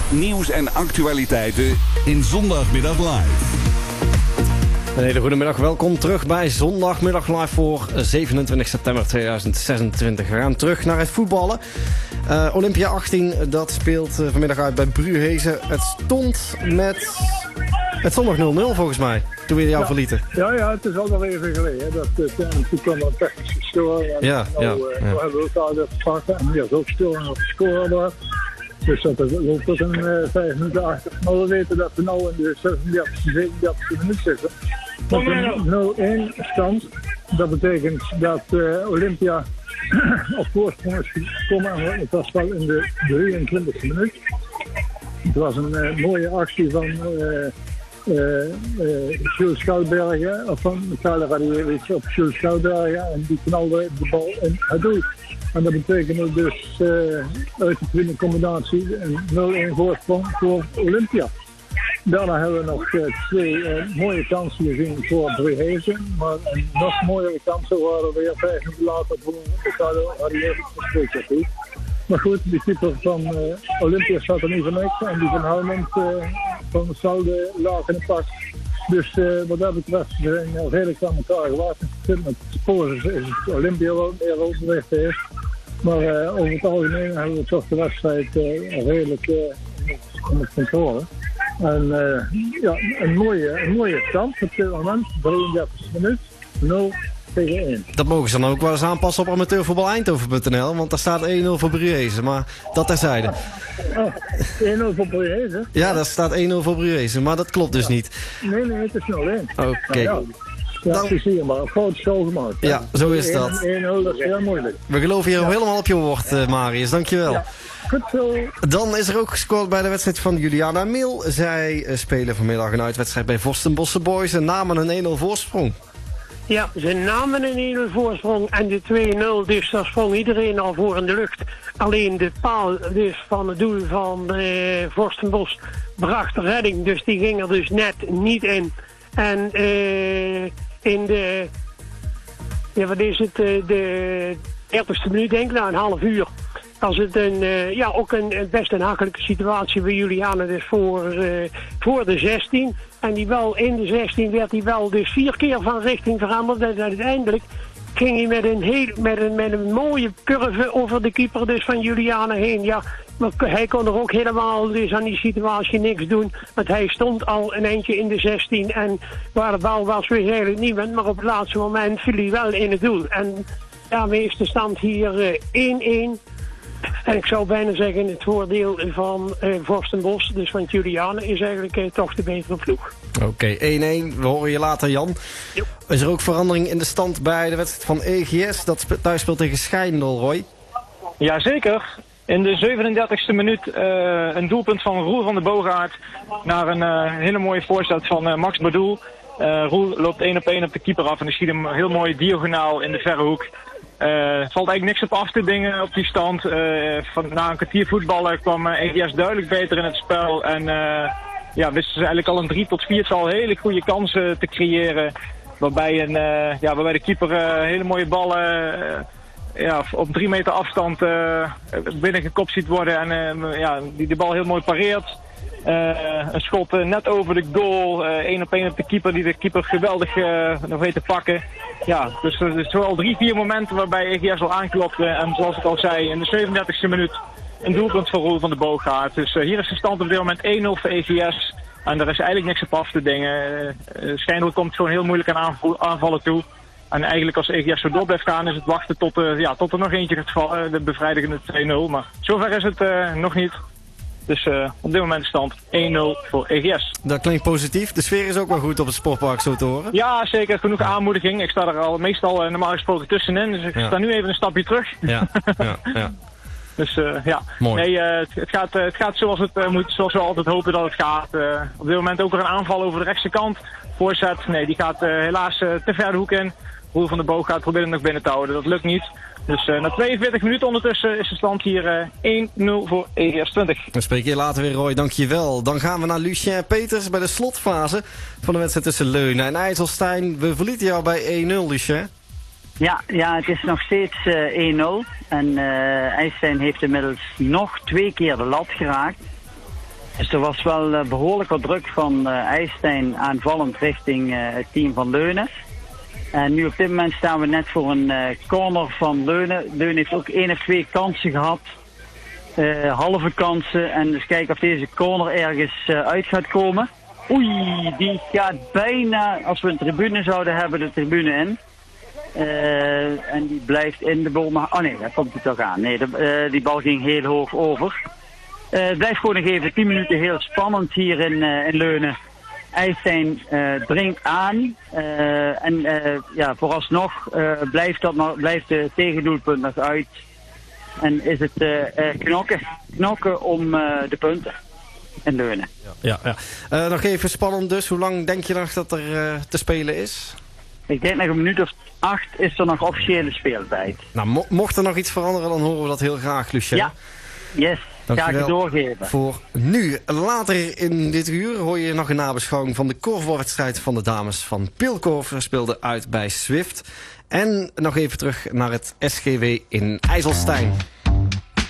nieuws en actualiteiten in Zondagmiddag Live. Een hele goede middag, welkom terug bij Zondagmiddag Live voor 27 september 2026. We gaan terug naar het voetballen. Olympia 18, dat speelt vanmiddag uit bij Bruhezen. Het stond nog 0-0 volgens mij, toen we jou verlieten. Ja, het is al wel even geleden. Toen kwam er een technische storing. En we hebben we elkaar weer pakken. En hier is ook storing op de scorebord. Dus dat loopt tot een 5 minuten achter. Maar we weten dat we nu in de 36e, 37e minuut zitten. Met een 0-1 stand. Dat betekent dat Olympia op voorsprong is gekomen. En het was wel in de 23e minuut. Het was een mooie actie van Jules Schouwbergen, of van Michael Radijevich op Jules Schouwbergen. En die knalde de bal in het doel. En dat betekende dus uit de tweede combinatie een 0-1 voorsprong voor Olympia. Daarna hebben we nog twee mooie kansen gezien voor Bruhezen. Maar een nog mooiere kansen waren weer 5 minuten later voor Ricardo Radijevich. Maar goed, die keeper van Olympia staat er niet voor niks. En die van Helmond van Salde laag in het pak. Dus wat dat betreft zijn we redelijk aan elkaar gewacht. Met sporen is het Olympia wel meer overwicht heeft. Maar over het algemeen hebben we toch de wedstrijd redelijk onder controle. En een mooie stand op dit moment. 33e minuut, 0-1. Dat mogen ze dan ook wel eens aanpassen op amateurvoetbal-Eindhoven.nl, want daar staat 1-0 voor Bruhezen, maar dat terzijde. 1-0 voor Bruhezen? Ja, daar staat 1-0 voor Bruhezen, maar dat klopt dus niet. Nee, het is 0-1. Oké. Ja, dat zie je maar. Een groot show gemaakt. Ja, zo is dat. 1-0, dat is heel moeilijk. We geloven hier helemaal op je woord, Marius. Dankjewel. Ja. Goed zo. Dan is er ook gescoord bij de wedstrijd van Juliana Mil. Zij spelen vanmiddag een uitwedstrijd bij Vorstenbosse Boys en namen een 1-0 voorsprong. Ja, ze namen een 1-0 voorsprong en de 2-0, dus daar sprong iedereen al voor in de lucht. Alleen de paal dus van het doel van Vorstenbos bracht de redding, dus die ging er dus net niet in. En in de, wat is het, de 30e minuut denk ik, na een half uur, was het ook best een hakelijke situatie bij Juliana dus voor de 16. En die wel in de 16 werd hij wel dus 4 keer van richting veranderd. En uiteindelijk ging hij met een mooie curve over de keeper dus van Juliana heen. Ja, maar hij kon er ook helemaal dus aan die situatie niks doen. Want hij stond al een eindje in de 16 en waar de bal was weer eigenlijk niemand. Maar op het laatste moment viel hij wel in het doel. En daarmee is de stand hier 1-1. En ik zou bijna zeggen het voordeel van Vorstenbos, dus van Juliana, is eigenlijk toch de betere ploeg. Oké, 1-1. We horen je later, Jan. Jo. Is er ook verandering in de stand bij de wedstrijd van EGS? Dat thuis speelt tegen Schijndel, Roy. Jazeker. In de 37e minuut een doelpunt van Roel van der Boogaard naar een hele mooie voorzet van Max Badoel. Roel loopt 1 op 1 op de keeper af en die schiet hem heel mooi diagonaal in de verre hoek. Valt eigenlijk niks op af te dingen op die stand. Na een kwartier voetballen kwam EGS duidelijk beter in het spel. En wisten ze eigenlijk al een 3-4-tal hele goede kansen te creëren. Waarbij de keeper hele mooie ballen op 3 meter afstand binnengekopt ziet worden. En die de bal heel mooi pareert. Een schot net over de goal. 1 op 1 op de keeper die de keeper geweldig nog weet te pakken. Ja, dus er is wel 3-4 momenten waarbij EGS al aanklopte. En zoals ik al zei, in de 37e minuut een doelpunt voor Roel van der Boogaard. Dus hier is de stand op dit moment 1-0 voor EGS. En er is eigenlijk niks op af te dingen. Schijndel komt gewoon heel moeilijk aan aanvallen toe. En eigenlijk als EGS zo door blijft gaan is het wachten tot er nog eentje gaat vallen. De bevrijdigende 2-0. Maar zover is het nog niet. Dus op dit moment stand 1-0 voor EGS. Dat klinkt positief. De sfeer is ook wel goed op het sportpark, zo te horen. Ja, zeker. Genoeg aanmoediging. Ik sta er al meestal normaal gesproken tussenin. Dus ik sta nu even een stapje terug. Ja. Dus mooi. Nee, het gaat zoals het moet. Zoals we altijd hopen dat het gaat. Op dit moment ook weer een aanval over de rechtse kant. Voorzet. Nee, die gaat helaas te ver de hoek in. Roel van der Boog gaat proberen nog binnen te houden. Dat lukt niet. Dus na 42 minuten ondertussen is de stand hier 1-0 voor EGS 20. Dan spreek je later weer, Roy. Dankjewel. Dan gaan we naar Lucien Peters bij de slotfase van de wedstrijd tussen Leuna en IJsselstein. We verlieten jou bij 1-0, Lucien. Ja, het is nog steeds 1-0. En IJsselstein heeft inmiddels nog 2 keer de lat geraakt. Dus er was wel behoorlijk wat druk van IJsselstein aanvallend richting het team van Leunen. En nu op dit moment staan we net voor een corner van Leunen. Leunen heeft ook 1 of 2 kansen gehad. Halve kansen. En dus kijken of deze corner ergens uit gaat komen. Oei, die gaat bijna, als we een tribune zouden hebben, de tribune in. En die blijft in de bal. Oh nee, daar komt hij toch aan. Nee, die bal ging heel hoog over. Het blijft gewoon nog even 10 minuten heel spannend hier in Leunen. IJsselstein dringt aan. Vooralsnog blijft de tegendoelpunt nog uit. En is het knokken om de punten in Leunen. Ja. Nog even spannend dus. Hoe lang denk je nog dat er te spelen is? Ik denk nog een minuut of 8 is er nog officiële speeltijd. Nou, mocht er nog iets veranderen, dan horen we dat heel graag, Lucien. Ja, yes. Ga ik het doorgeven. Voor nu. Later in dit uur hoor je nog een nabeschouwing van de korfbalwedstrijd van de dames van Pilkorf. Ze speelden uit bij Swift. En nog even terug naar het SGW in IJsselstein.